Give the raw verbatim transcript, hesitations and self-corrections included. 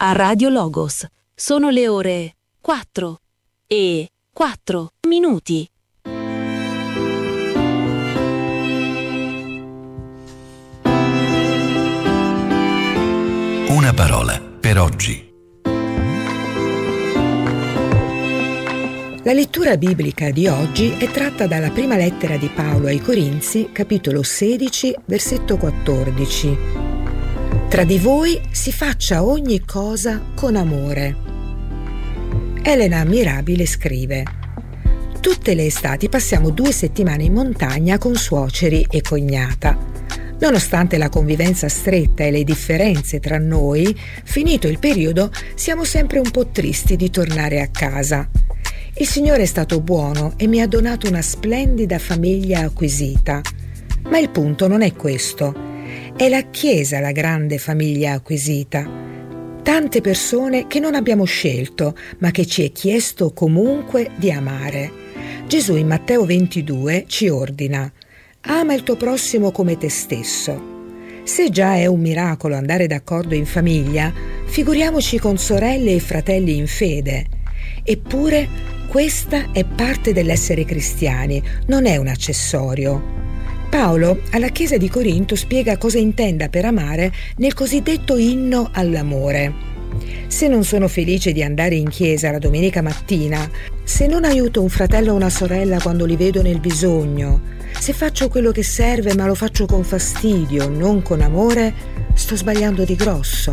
a Radio Logos. Sono le ore quattro e quattro minuti. Una parola per oggi. La lettura biblica di oggi è tratta dalla prima lettera di Paolo ai Corinzi, capitolo sedici, versetto quattordici. Tra di voi si faccia ogni cosa con amore. Elena Mirabile scrive: tutte le estati passiamo due settimane in montagna con suoceri e cognata. Nonostante la convivenza stretta e le differenze tra noi, finito il periodo, siamo sempre un po' tristi di tornare a casa. Il Signore è stato buono e mi ha donato una splendida famiglia acquisita. Ma il punto non è questo. È la Chiesa la grande famiglia acquisita. Tante persone che non abbiamo scelto, ma che ci è chiesto comunque di amare. Gesù in Matteo ventidue ci ordina: ama il tuo prossimo come te stesso. Se già è un miracolo andare d'accordo in famiglia, figuriamoci con sorelle e fratelli in fede. Eppure questa è parte dell'essere cristiani, non è un accessorio. Paolo alla Chiesa di Corinto spiega cosa intenda per amare nel cosiddetto inno all'amore. Se non sono felice di andare in chiesa la domenica mattina, se non aiuto un fratello o una sorella quando li vedo nel bisogno, se faccio quello che serve ma lo faccio con fastidio, non con amore, sto sbagliando di grosso.